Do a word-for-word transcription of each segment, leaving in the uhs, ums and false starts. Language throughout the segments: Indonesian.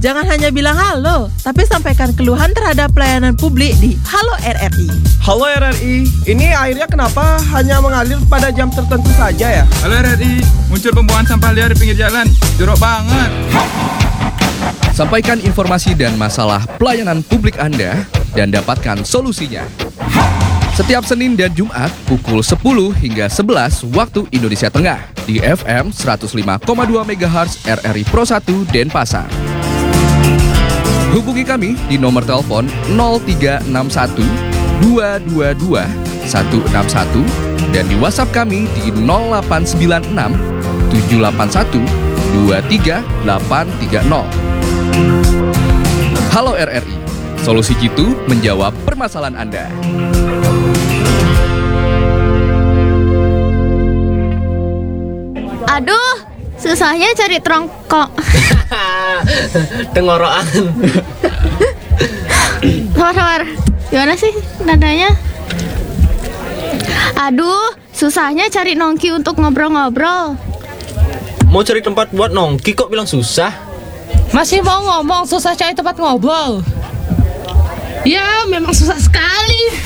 Jangan hanya bilang halo, tapi sampaikan keluhan terhadap pelayanan publik di Halo R R I. Halo R R I, ini airnya kenapa hanya mengalir pada jam tertentu saja ya? Halo R R I, muncul pembuangan sampah liar di pinggir jalan. Jorok banget. Sampaikan informasi dan masalah pelayanan publik Anda dan dapatkan solusinya. Setiap Senin dan Jumat pukul sepuluh hingga sebelas waktu Indonesia Tengah di F M seratus lima koma dua megahertz R R I Pro satu Denpasar. Hubungi kami di nomor telepon nol tiga enam satu dua dua dua satu enam satu dan di WhatsApp kami di nol delapan sembilan enam tujuh delapan satu dua tiga delapan tiga nol. Halo R R I, solusi jitu menjawab permasalahan Anda. Aduh, susahnya cari trongkok. Tenggorokan. Sabar-sabar, gimana sih nadanya? Aduh, susahnya cari nongki untuk ngobrol-ngobrol. Mau cari tempat buat nongki kok bilang susah? Masih mau ngomong susah cari tempat ngobrol? Ya, memang susah sekali.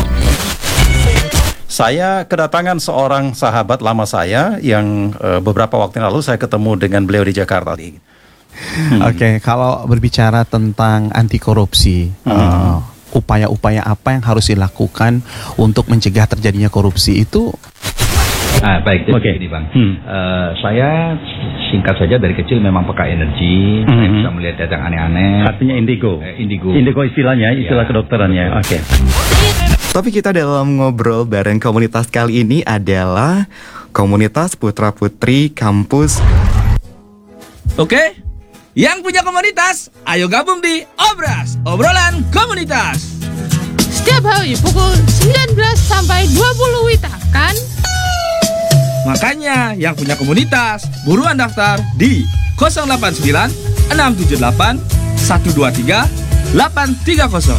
Saya kedatangan seorang sahabat lama saya yang uh, beberapa waktu lalu saya ketemu dengan beliau di Jakarta. Hmm. Oke, okay, kalau berbicara tentang anti korupsi, hmm. uh, upaya-upaya apa yang harus dilakukan untuk mencegah terjadinya korupsi itu? Ah, baik, oke, okay. Bang. Hmm. Uh, saya singkat saja dari kecil memang peka energi, hmm. saya bisa melihat yang aneh-aneh. Artinya indigo. Eh, indigo. Indigo istilahnya, istilah ya, kedokterannya. Oke. Okay. Topik kita dalam ngobrol bareng komunitas kali ini adalah komunitas putra-putri kampus. Oke, yang punya komunitas, ayo gabung di Obras, obrolan komunitas. Setiap hari pukul sembilan belas sampai dua puluh Wita, kan? Makanya yang punya komunitas, buruan daftar di nol delapan sembilan enam tujuh delapan satu dua tiga delapan tiga nol.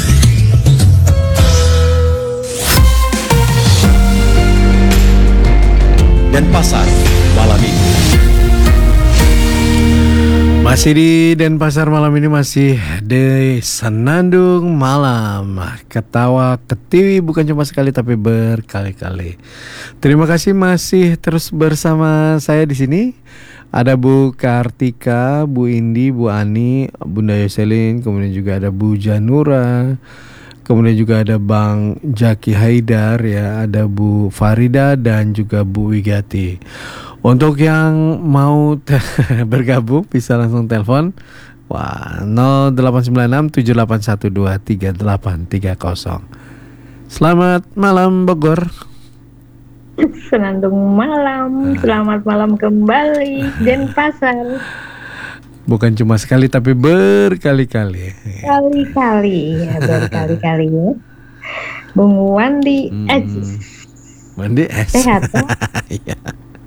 Denpasar malam ini. Masih di Denpasar malam ini, masih di Senandung Malam. Ketawa ketiwi bukan cuma sekali tapi berkali-kali. Terima kasih masih terus bersama saya di sini. Ada Bu Kartika, Bu Indi, Bu Ani, Bunda Yoselin, kemudian juga ada Bu Janura. Kemudian juga ada Bang Jaki Haidar, ya, ada Bu Farida dan juga Bu Wigati. Untuk yang mau te- bergabung bisa langsung telepon wah nol delapan sembilan enam tujuh delapan satu dua tiga delapan tiga nol. Selamat malam Bogor. Senandung malam, selamat malam kembali Denpasar. Bukan cuma sekali tapi berkali-kali. Kali-kali, ya, berkali-kali ya. Bung Wandi hmm. S. Wandi S. Sehat ya? Ya.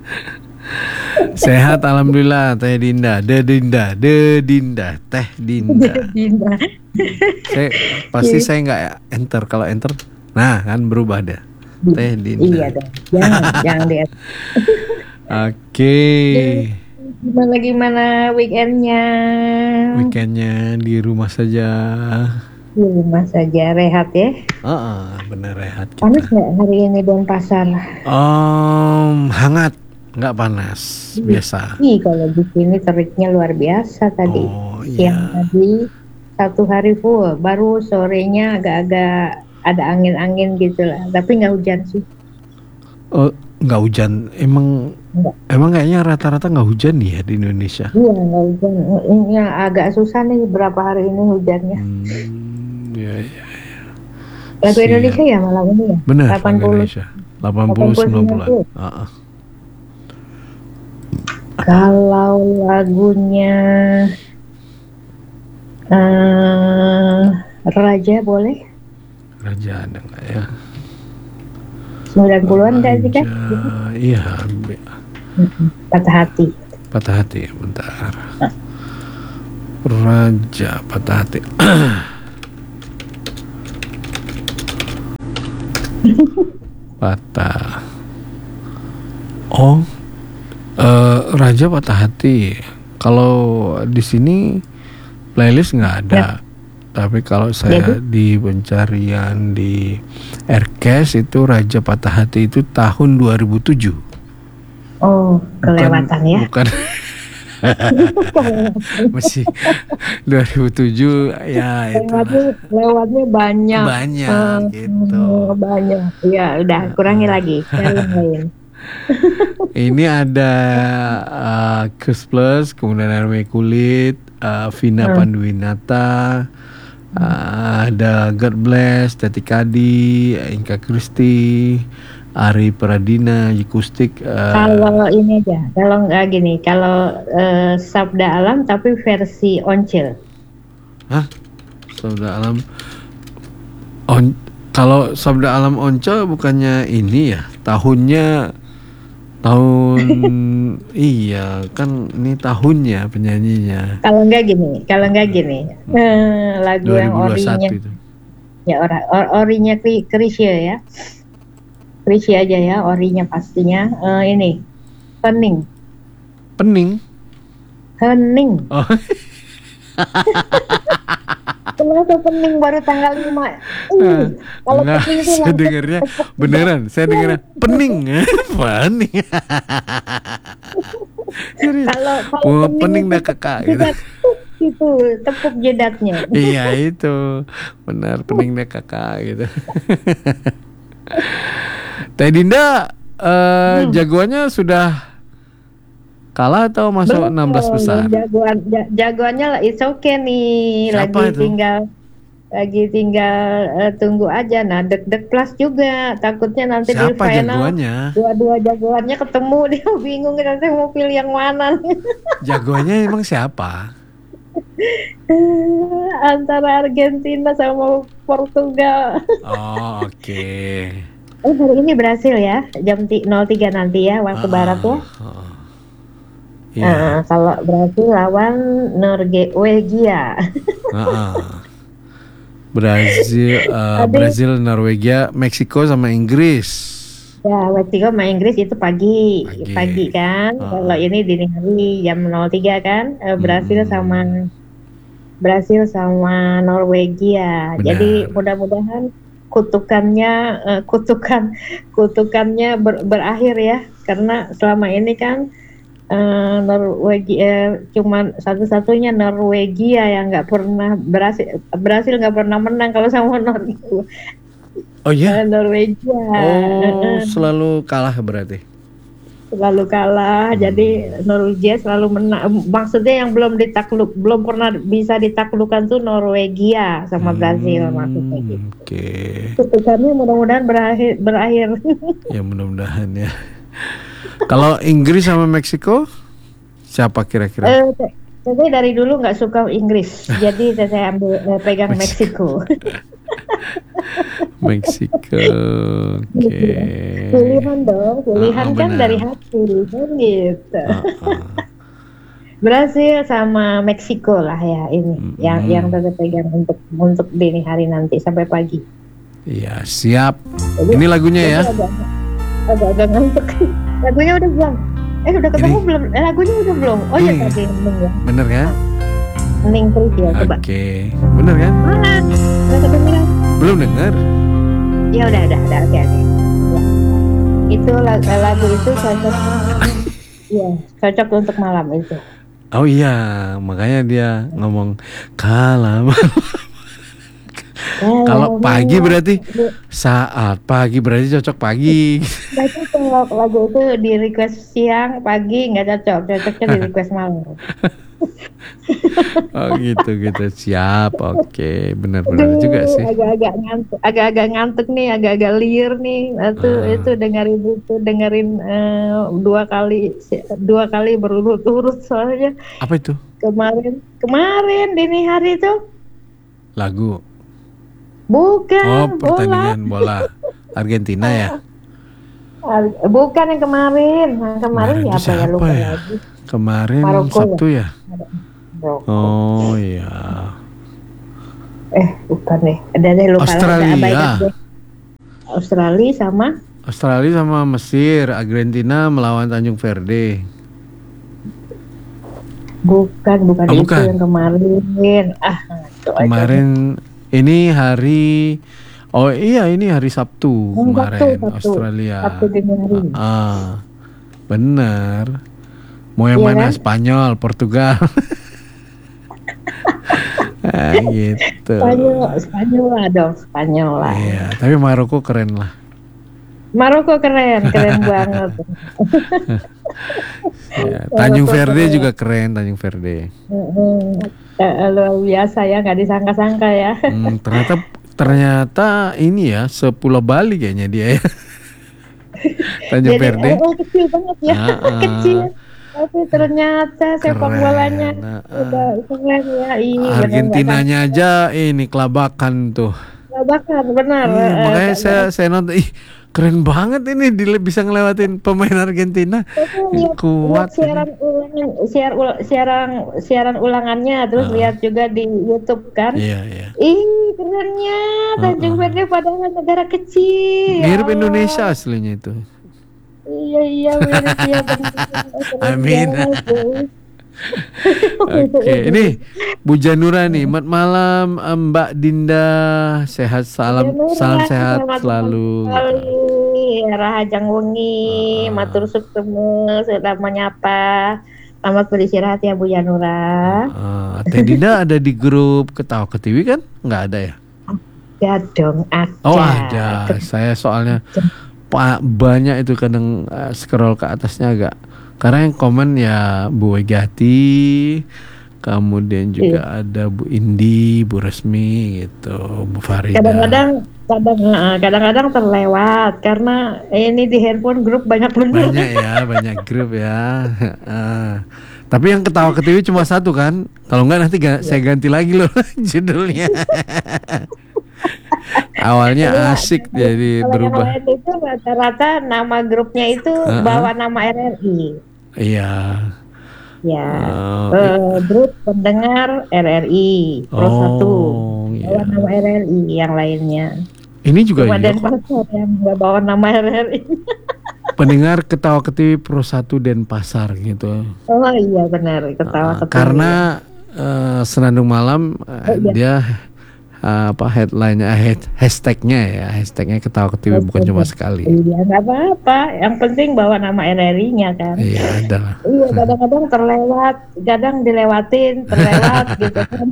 Sehat alhamdulillah. Teh Dinda, De Dinda, De Dinda, Teh Dinda. Dinda. Saya pasti yeah. saya nggak enter, kalau enter, nah kan berubah deh. Teh Dinda. Iya deh. Jangan, jangan di. Oke. Okay. Gimana gimana weekendnya? Weekendnya di rumah saja. Di rumah saja, rehat ya? Uh-uh, bener rehat. Kita. Panas nggak hari ini Denpasar? Um, hangat, nggak panas, biasa. Ih, kalau di sini teriknya luar biasa tadi. Oh, siang iya. tadi satu hari full, baru sorenya agak-agak ada angin-angin gitu lah. Tapi nggak hujan sih. Oh, nggak hujan, emang. Enggak. Emang kayaknya rata-rata nggak hujan nih ya di Indonesia? Iya nggak hujan, yang agak susah nih berapa hari ini hujannya. Hmm, ya, ya, ya. Lagu Indonesia ya malam ini ya? Benar, delapan puluh Indonesia. delapan puluh sembilan puluh. Uh-uh. Kalau lagunya uh, Raja boleh? Raja ada nggak ya? sembilan puluhan enggak sih kan? Iya. Patah hati. Patah hati, bentar. Raja patah hati. Patah. Oh, uh, Raja patah hati. Kalau di sini Playlist nggak ada. Ya. Tapi kalau saya di pencarian di Aircast itu Raja Patah Hati itu tahun dua ribu tujuh. Oh, kelewatan bukan, ya. Bukan. Masih dua ribu tujuh ya itu. Lewatnya, lewatnya banyak. Banyak uh, gitu. Banyak. Ya udah kurangi lagi. Lain. Ini ada uh, Kus Plus, kemudian R W Kulit, uh, Vina Hmm. Panduwinata, uh, ada God Bless, Teti Kadi, Inka Kristi, Ari Pradina, Yikustik. Uh, Kalau ini aja, kalau nggak gini, kalau uh, Sabda Alam tapi versi Oncil. Hah? Sabda Alam. On, kalau Sabda Alam Onco bukannya ini ya? Tahunnya tahun iya kan ini tahunnya penyanyinya. Kalau nggak gini, kalau nggak gini, uh, lagu yang dua ribu dua puluh satu orinya, itu. ya or, or, orinya Krisya ya, Krisya aja ya, orinya pastinya. Uh, ini, Hening, Pening. Hening. Oh. Kenapa pening baru tanggal lima? Uh, kalau Enggak, pening itu saya langsung dengarnya beneran, saya dengarnya pening, pening. Kalau Wah, pening dah kakak gitu. Itu tepuk jedatnya. Iya itu, benar pening dah kakak gitu. Teh Dinda, uh, Hmm. jagoannya sudah kalah atau masuk Belum, enam belas besar? Jagoan, ja- jagoannya lah, it's okay nih. Siapa lagi itu? tinggal, lagi tinggal eh, tunggu aja. Nah, deg-deg plus juga. Takutnya nanti di Siapa final jagoannya? dua-dua jagoannya ketemu, dia bingung nanti mau pilih yang mana. Jagoannya emang siapa? Antara Argentina sama Portugal. Oh oke. Oh, hari ini berhasil ya, jam ti- nol tiga nanti ya, waktu barat ya. Iya. Nah, kalau Brasil lawan Norwegia. Heeh. Brazil, uh, Aduh. Brazil, Norwegia, Meksiko sama Inggris. Ya, Meksiko sama Inggris itu pagi, pagi, kan. Kalau ini dini hari jam nol tiga kan. Eh, Brasil sama Brasil sama Norwegia. Benar. Jadi mudah-mudahan kutukannya eh, kutukan kutukannya ber- berakhir ya, karena selama ini kan eh, Norwegia cuman satu-satunya Norwegia yang nggak pernah berhasil berhasil nggak pernah menang kalau sama Norwegia. Oh iya? Norwegia. Oh, Eh, selalu kalah berarti. selalu kalah, jadi Norwegia selalu menang. Maksudnya yang belum ditakluk, belum pernah bisa ditaklukkan tuh Norwegia sama Brazil, maksudnya gitu. Oke. Kutukannya mudah-mudahan berakhir berakhir. Ya mudah-mudahan ya. Kalau Inggris sama Meksiko, siapa kira-kira? Eh, saya dari dulu nggak suka Inggris, jadi saya ambil eh, pegang Meksiko. Meksiko. Oke. Pilihan dong, pilihan Ah, kan benar. dari hati kan gitu. Brasil sama Meksiko lah ya ini yang yang saya pegang untuk untuk dini hari nanti sampai pagi. Iya, siap. Ini lagunya ya. Agak-agak ngantuk. Lagunya udah belum? Eh udah ketemu belum? Eh, lagunya udah belum? Oh iya Ini. tadi Ning ya. Bener kan? Ning terus ya coba. Oke. Bener kan? Mana? Udah kedengeran? Belum dengar? Ya udah udah udah oke oke. Ya. Itu lagu, lagu itu cocok. Iya cocok untuk malam itu. Oh iya, makanya dia ngomong kalah. Kalau pagi berarti saat pagi berarti cocok pagi. Nggak cocok, lagu itu di request siang, pagi nggak cocok, cocoknya di request malam. Oh gitu gitu, siap. Oke, benar-benar juga sih. Agak-agak ngantuk, agak-agak ngantuk nih, agak-agak liar nih. Itu Ah. itu dengerin itu dengerin eh, dua kali dua kali berurut-urut soalnya Apa itu? kemarin kemarin dini hari itu Lagu. bukan Oh, bola. pertandingan bola Argentina ya. Ah, bukan yang kemarin, yang kemarin Kemarin ya itu apa ya siapa lupa ya? lagi. Kemarin Maroko Sabtu ya. Maroko. Oh iya. Eh bukan deh, ada deh lupa lah, udah Australia. abaikan deh. Australia sama Australia sama Mesir, Argentina melawan Tanjung Verde. Bukan, bukan Oh, itu bukan. yang kemarin. Ah, itu aja. Kemarin ini hari Oh iya ini hari Sabtu Oh, kemarin Sabtu, Sabtu. Australia. Sabtu dini hari. Ah, benar. Mau yang Iya mana? kan? Spanyol, Portugal. ah, gitu. Spanyol, Spanyol lah dong, Spanyol lah. Iya, tapi Maroko keren lah. Maroko keren, keren banget. Ya, Tanjung Maroko Verde keren. juga keren, Tanjung Verde. Mm-mm. Eh, luar biasa ya, nggak disangka-sangka ya. Hmm, ternyata ternyata ini ya sepulau Bali kayaknya dia ya. Tanjung Jadi Verde. oh, kecil banget ya, Ah, ah. kecil. Tapi ternyata sepak Keren, bolanya ah, udah keren ya. Iya, benar, Argentinanya aja ini kelabakan tuh. nggak bakar, benar. Iya, Eh, makanya eh, saya saya nonton, ih keren banget ini dile- bisa ngelewatin pemain Argentina. lihat, Kuat. lihat siaran ulangan, siar, ul- siaran siaran ulangannya, terus Ah. lihat juga di YouTube kan. Iya iya. Ih, kerennya Tanjung Verde padahal negara kecil. Mirip Ya Allah. Indonesia aslinya itu. Iya iya mirip ya benar. Amin. Oke, ini Bu Janura nih, selamat malam Mbak Dinda, sehat salam Janura, salam sehat selamat selalu. Sekali, Rahajang Wengi, matur sukses sudah menyapa. Selamat beristirahat ya Bu Janura. Ah, Teh Dinda ada di grup Ketawa Ketiwi kan? Nggak ada ya? Ya dong ada. Oh ada. Saya soalnya Pak banyak itu kadang uh, scroll ke atasnya agak. Karena yang komen ya Bu Wegati, kemudian juga ada Bu Indi, Bu Resmi gitu, Bu Farida. Kadang-kadang kadang eh, kadang-kadang terlewat karena ini di handphone grup banyak bener. Banyak ya, banyak grup ya. Ah. Tapi yang Ketawa Ketiwi cuma satu kan? Kalau enggak nanti ga- saya ganti lagi loh judulnya. Awalnya asik jadi Kalau yang berubah. lain itu rata-rata nama grupnya itu Uh-uh. bawa nama R R I. Iya. Ya, Oh, eh, grup pendengar R R I Pro Oh, satu iya. bawa nama R R I, yang lainnya Ini juga cuma iya kok. Denpasar yang nggak bawa nama R R I. Pendengar Ketawa Ketiwi Pro satu Denpasar gitu. Oh iya benar, ketawa ketawa. Karena eh, Senandung Malam eh, Oh, iya. dia eh, apa headline-nya head, hashtagnya ya hashtagnya Ketawa Ketiwi bukan cuma sekali. Iya nggak apa-apa, yang penting bawa nama R R I-nya kan. Iya ada lah. Iya kadang-kadang terlewat, kadang dilewatin, terlewat gitu kan.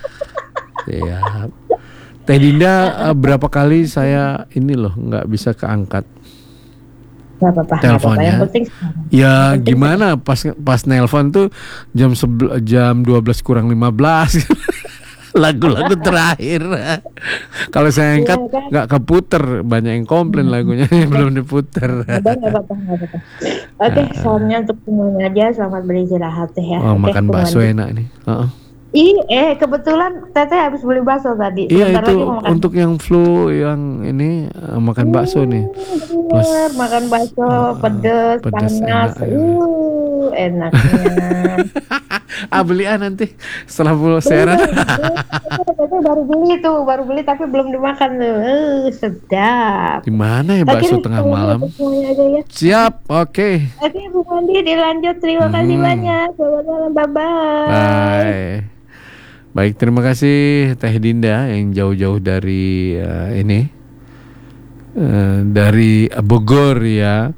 Iya. Teh Dinda eh, berapa kali saya ini loh nggak bisa keangkat Nggak apa-apa, nggak apa-apa. teleponnya. Yang penting Ya gimana pas pas nelpon tuh jam sebel, jam dua belas kurang lima belas. Lagu-lagu terakhir. Kalau saya angkat Iya, kan? nggak keputer, banyak yang komplain lagunya belum diputer. ada nggak apa-apa, nggak apa-apa. Oke, salamnya untuk semuanya aja, selamat beristirahat ya. Oh, Oke, makan Bu bakso Mandi. enak nih. Heeh. Ih, eh kebetulan Teteh habis beli bakso tadi. Iya Sebentar itu lagi mau makan. untuk yang flu yang ini eh, makan bakso nih. Plus Bener, makan bakso pedes, pedes, panas, enak, ya. uh, enaknya. Ah beli ah nanti setelah pulang siaran. Teteh baru beli tuh, baru beli tapi belum dimakan tuh. Uh, sedap. Di mana ya bakso Oke, tengah salamnya malam? untuk semuanya aja ya. Siap, oke. Oke, Bu Mandi dilanjut. Terima kasih Hmm. banyak. Selamat malam, bye-bye. Bye. Baik, terima kasih Teh Dinda yang jauh-jauh dari eh, ini eh, dari Bogor ya.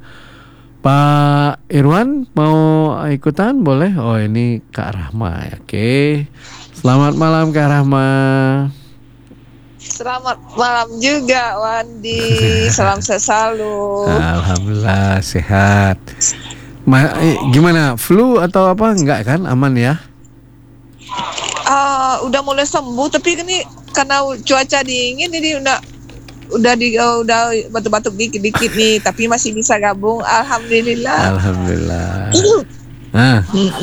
Pak Irwan mau ikutan boleh? Oh ini Kak Rahma. Oke. Selamat malam Kak Rahma. Selamat malam juga Wandi. Salam sehat selalu. Alhamdulillah sehat. Ma- eh, gimana? Flu atau apa? Enggak kan? Aman ya? Ah, udah mulai sembuh tapi ini karena cuaca dingin ini udah udah di uh, udah batuk-batuk dikit-dikit nih tapi masih bisa gabung. Alhamdulillah. Alhamdulillah. Ah.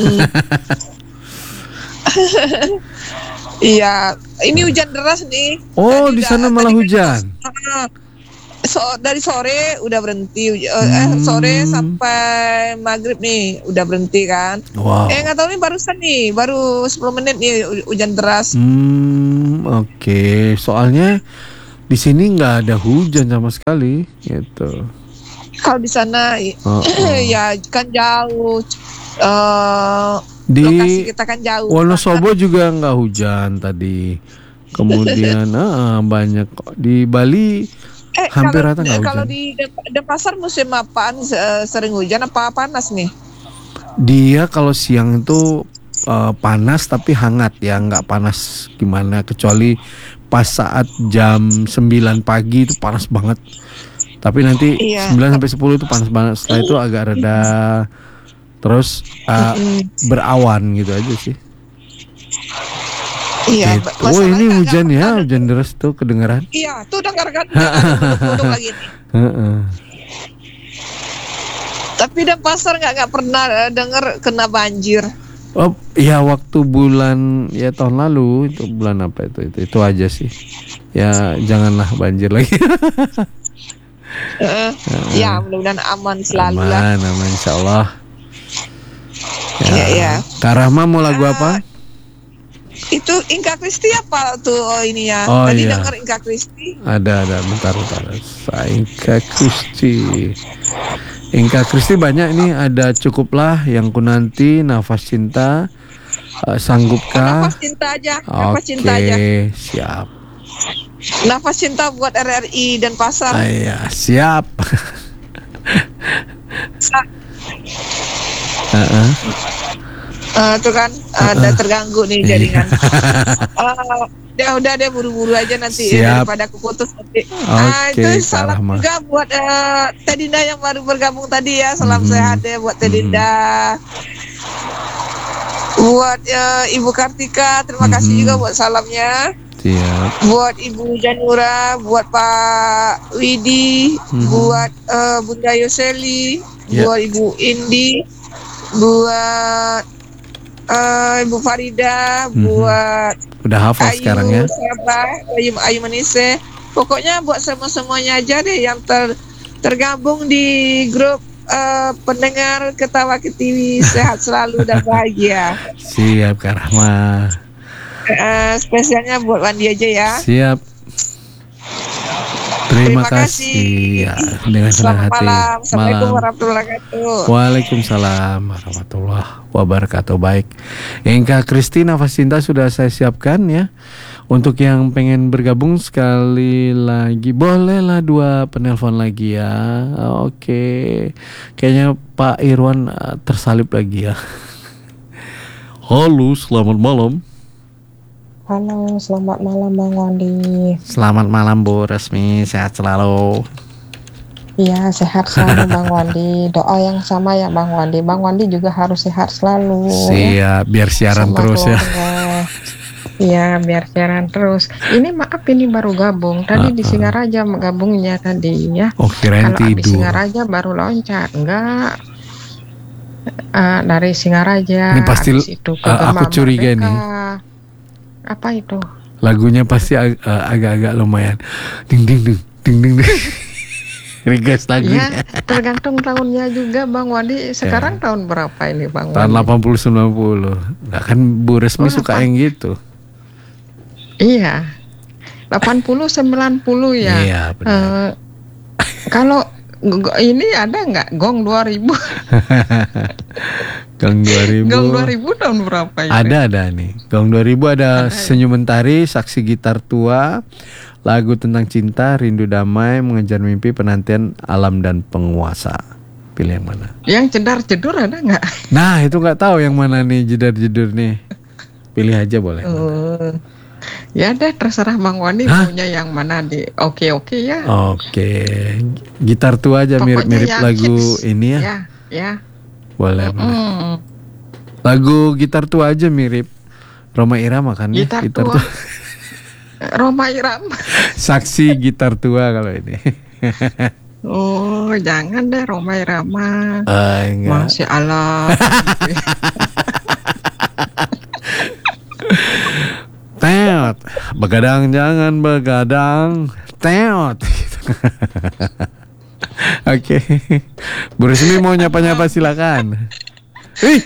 Iya, ini hujan deras nih. Oh, di sana malah hujan. Ah, So, dari sore udah berhenti, huj- eh sore sampai maghrib nih udah berhenti kan. Wow. Eh nggak tahu nih barusan nih, baru sepuluh menit nih hu- hujan deras. Hmm, oke. Soalnya di sini nggak ada hujan sama sekali, gitu. Kalau di sana i- Oh, oh. ya kan jauh. Eh Di lokasi kita kan jauh. Wonosobo juga nggak hujan tadi. Kemudian ah, banyak kok di Bali Eh, hampir kalau, rata nggak kalau hujan. di Den- Denpasar musim apaan se- sering hujan apa panas nih? Dia kalau siang itu eh, panas tapi hangat ya, nggak panas gimana, kecuali pas saat jam sembilan pagi itu panas banget. Tapi nanti Iya. sembilan sampai sepuluh itu panas banget. Setelah itu agak reda. Terus eh, berawan gitu aja sih. Iya, Gitu. ba- Oh ini masalahnya hujan ya, hujan deras tuh kedengeran. Iya, tuh dengarkan bodong lagi nih. Heeh. Tapi Denpasar nggak nggak pernah eh, dengar kena banjir. Oh ya, waktu bulan ya tahun lalu itu bulan apa itu itu itu aja sih. Ya janganlah banjir lagi. Eh, ya mudah-mudahan aman selalu lah. Aman, aman insya Allah. Ya, Iya, iya. Kak Rahma mau lagu apa? Itu Inka Kristi apa tuh oh, ini ya? Oh, Tadi iya. denger Inka Kristi. Ada ada bentar bentar. Inka Kristi. Inka Kristi banyak ini, ada Cukuplah, Yang Ku Nanti, Nafas Cinta, uh, Sanggupkah? Nafas cinta aja, nafas Oke, cinta aja. siap. Nafas cinta buat R R I dan pasar. Ah, iya, siap. Uh-uh. Eh, tuh kan ada terganggu nih jaringan. Eh, ya udah deh buru-buru aja nanti ya, Siap. daripada aku putus nanti. Ah, Oke, itu Kak salam Rahma. juga buat eh, Teh Dinda yang baru bergabung tadi ya. Salam Mhm. sehat ya buat Teh Dinda. Buat eh, Ibu Kartika, terima kasih Mhm. juga buat salamnya. Siap. Buat Ibu Janura, buat Pak Widi, Mhm. buat eh, Bunda Yoseli, Ya. buat Ibu Indi, buat eh, Ibu Farida, Mhm. buat Udah hafal Ayu sekarang ya. Sabah, Ayu, Ayu Manise. Pokoknya buat semua-semuanya aja deh yang ter, tergabung di grup eh, pendengar Ketawa Ketiwi. Sehat selalu dan bahagia. Siap Kak Rahma. Eh, spesialnya buat Wandi aja ya. Siap. Terima, Terima kasih. Ya, dengan senang Selamat hati. malam. Assalamualaikum Malam. warahmatullahi wabarakatuh. Waalaikumsalam warahmatullahi wabarakatuh. Baik, Inka Kristi, Nafas Cinta sudah saya siapkan ya. Untuk yang pengen bergabung sekali lagi, bolehlah dua penelpon lagi ya. Oke, kayaknya Pak Irwan uh, tersalip lagi ya. Halo, selamat malam. Halo, selamat malam Bang Wandi. Selamat malam Bu Resmi, sehat selalu. Iya, sehat selalu Bang Wandi. Doa yang sama ya Bang Wandi. Bang Wandi juga harus sehat selalu. Siap, biar siaran Sama terus ya. keluarga. Iya, biar siaran terus. Ini maaf ini baru gabung. Tadi di Singaraja gabungnya tadi ya. Oh, kirain Kalau habis tidur. Singaraja baru loncat. Enggak. Eh, dari Singaraja. Ini pasti habis itu ke uh, aku Gema curiga Merdeka. nih. Apa itu? Lagunya pasti ag- uh, agak-agak lumayan. Ding ding ding ding ding ding. Request lagunya. Ya, tergantung tahunnya juga Bang Wandi. Sekarang tahun berapa ini Bang Tahun Wandi? delapan puluh sembilan puluh. Nah, kan Bu Resmi Oh, suka delapan. yang gitu. Iya. delapan puluh sembilan puluh ya. Iya, benar. Eh, kalau g- g- ini ada nggak Gong dua ribu? Gong dua ribu. Gong dua ribu tahun berapa ini? Ada ada nih. Gong dua ribu ada, Senyum Mentari, Saksi Gitar Tua, lagu tentang cinta, Rindu Damai, Mengejar Mimpi, Penantian Alam dan Penguasa. Pilih yang mana? Yang jedar-jedur ada nggak? Nah, itu nggak tahu yang mana nih jedar-jedur nih. Pilih aja boleh. Oh. Ya deh terserah Bang Wandi maunya yang mana di oke-oke ya. Oke, Gitar Tua aja Pokoknya mirip-mirip yang lagu hits. ini ya. Ya, ya. Boleh, boleh. Mm. Lagu Gitar Tua aja mirip Roma Irama kan ya? Gitar Tua. Roma Irama. Saksi Gitar Tua kalau ini. Oh, jangan deh Roma Irama. Ah, enggak. Masya Allah. Teot, begadang jangan begadang, teot. Oke, Bu Resmi mau nyapa-nyapa silakan. Ih,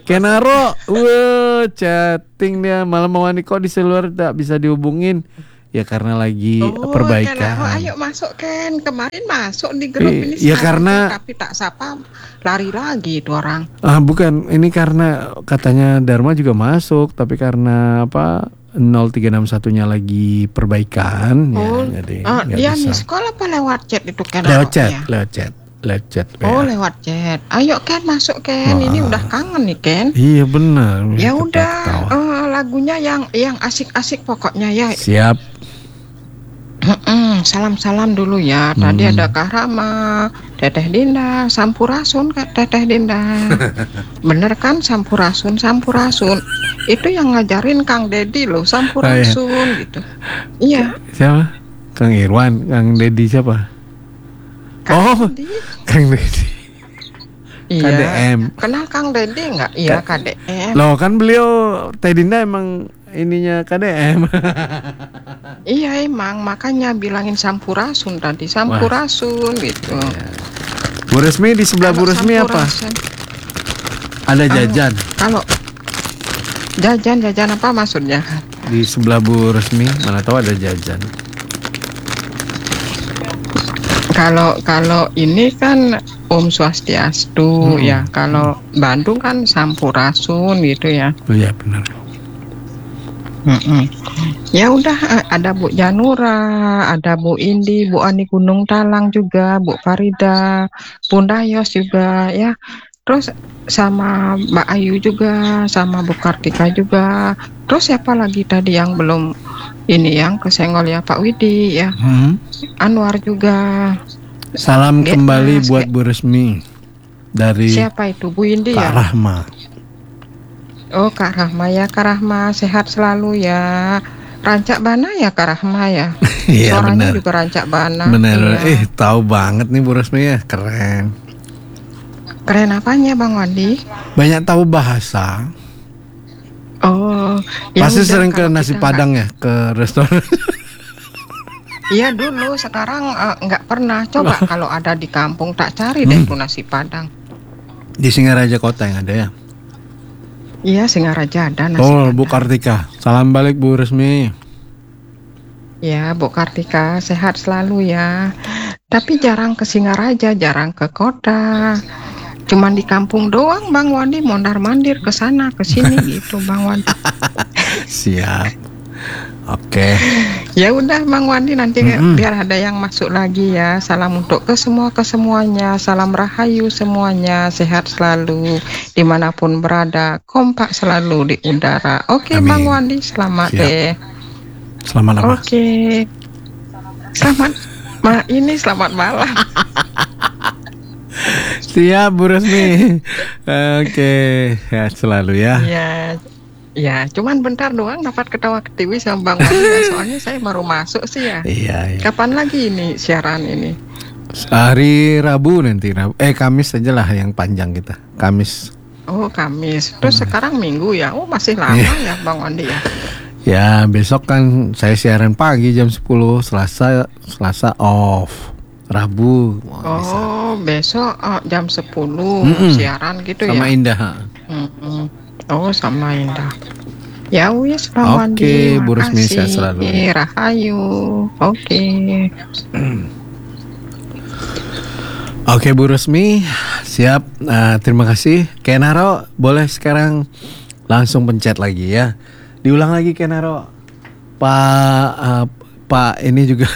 Kenaro, wah chatting dia malam mau kok di seluar tak bisa dihubungin. Ya karena lagi Oh, perbaikan. Kenaro, ayo masuk Ken. Kemarin masuk di grup Eh, ini. ya sekarang karena- tuh, tapi tak sapa lari lagi itu orang. Ah bukan, ini karena katanya Dharma juga masuk, tapi karena apa nol tiga enam satu-nya lagi perbaikan, Oh, ya, jadi eh, nggak dia bisa. di sekolah apa lewat chat itu Ken? Lewat chat, Ya? lewat chat, lewat chat. Oh, ya. lewat chat. Ayo Ken masuk Ken. Ini Wah. udah kangen nih Ken. Iya benar. Ya Ketawa. udah, eh, lagunya yang yang asik-asik pokoknya ya. Siap. Mm-mm, salam-salam dulu ya. Tadi Hmm. ada Kak Rama, Teteh Dinda, Sampurasun Kak Teteh Dinda. Bener kan Sampurasun, Sampurasun. Itu yang ngajarin Kang Dedi loh, Sampurasun gitu. Iya. Siapa? Kang Irwan, Kang Dedi siapa? oh, Kang Dedi. Iya. K D M. Kenal Kang Dedi nggak? Iya K D M. Loh kan beliau Teh Dinda emang ininya K D M. Iya emang makanya bilangin Sampurasun tadi, Sampurasun gitu. Bu Resmi di sebelah Bu Resmi apa? Sampurasun. Ada jajan. Kalau jajan jajan apa maksudnya? Di sebelah Bu Resmi mana tahu ada jajan. Kalau kalau ini kan Om Swastiastu Hmm. ya. Kalau Bandung kan Sampurasun gitu ya. Oh iya benar. Mm-mm. Ya udah eh, ada Bu Janura, ada Bu Indi, Bu Ani Gunung Talang juga, Bu Farida, Bunda Yos juga ya. Terus sama Mbak Ayu juga, sama Bu Kartika juga. Terus siapa lagi tadi yang belum ini yang kesenggol ya Pak Widi ya. Hmm. Anwar juga. Salam Get kembali Mas, buat Get- Bu Resmi dari Siapa itu Bu Indi Kak ya? Rahma. Oh Kak Rahma ya, Kak Rahma sehat selalu ya. Rancak Bana ya Kak Rahma ya. Iya Suaranya benar. juga Rancak Bana. Benar. Iya. Eh tahu banget nih Bu Resmi ya, keren. Keren apanya Bang Wandi? Banyak tahu bahasa. Oh, ya Pasti udah, sering ke kalau nasi kita Padang ya, ke restoran. Iya dulu, sekarang eh, nggak pernah. Coba kalau ada di kampung tak cari deh Hmm. tuh nasi Padang. Di Singaraja Kota yang ada ya. Iya Singaraja ada nasi. Oh, Bu Kartika. Salam balik Bu Resmi. Ya Bu Kartika sehat selalu ya. Tapi jarang ke Singaraja, jarang ke kota. Cuman di kampung doang Bang Wandi mondar mandir ke sana ke sini gitu Bang Wandi. Siap. Oke. Ya udah Bang Wandi nanti Mm-mm. biar ada yang masuk lagi ya. Salam untuk ke semua ke semuanya. Salam rahayu semuanya. Sehat selalu dimanapun berada. Kompak selalu di udara. Oke Amin. Bang Wandi selamat Siap. deh. Selamat apa? Oke. Selamat. Ma ini selamat malam. Siap Bu Resmi. Oke, sehat selalu ya. Ya. Ya, cuman bentar doang dapat ketawa ketiwi sama Bang Wandi ya. Soalnya saya baru masuk sih ya. Iya, iya. Kapan lagi ini siaran ini? Hari Rabu nanti Rabu. Eh Kamis aja lah yang panjang kita. Kamis. Oh Kamis. Terus sekarang Minggu ya. Oh masih lama Iya. ya Bang Wandi ya. Ya besok kan saya siaran pagi jam sepuluh. Selasa Selasa off. Rabu Oh besok oh, jam sepuluh Mm-mm. siaran gitu sama ya. Indah. Mm-mm. Oh sama Indah. Ya wis Bang Oke, Wandi. Bu Resmi, sehat makasih. selalu. Rahayu. Oke. Oke Bu Resmi, siap. Nah, terima kasih. Kenaro, boleh sekarang langsung pencet lagi ya. Diulang lagi Kenaro. Pak uh, Pak ini juga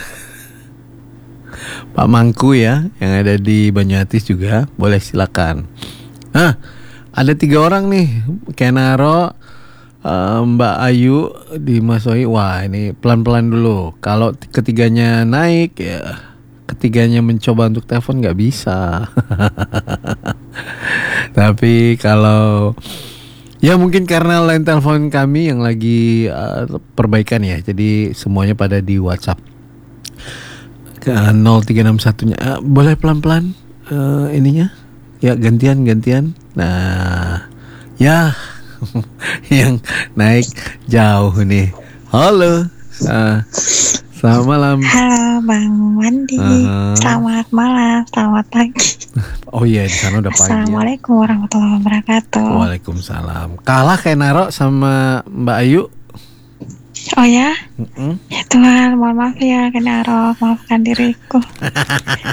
Pak Mangku ya, yang ada di Banyuatis juga, boleh silakan. Ah, ada tiga orang nih, Kenaro, uh, Mbak Ayu, Dimas Oi. Wah ini pelan-pelan dulu. Kalau ketiganya naik ya, ketiganya mencoba untuk telepon nggak bisa. Tapi kalau ya mungkin karena line telepon kami yang lagi uh, perbaikan ya, jadi semuanya pada di WhatsApp ke nol tiga enam satu-nya. Uh, boleh pelan-pelan uh, ininya? Ya gantian gantian. Nah, ya yang naik jauh nih. Halo. Uh, selamat malam. Halo Bang Wandi, Uh-huh. selamat malam, selamat pagi. Oh iya di sana udah pagi. Ya. Assalamualaikum warahmatullahi wabarakatuh. Waalaikumsalam. Kalah kayak Naro sama Mbak Ayu. Oh ya? Mm-mm. Ya Tuhan, mohon maaf ya, kena arok, maafkan diriku.